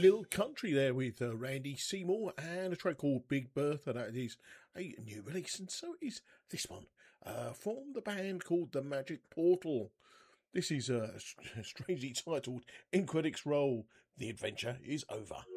Little Country there with Randy Seymour and a track called Big Bertha. That is a new release, and so is this one from the band called The Magic Portal. This is strangely titled In Critics Roll, The Adventure is Over.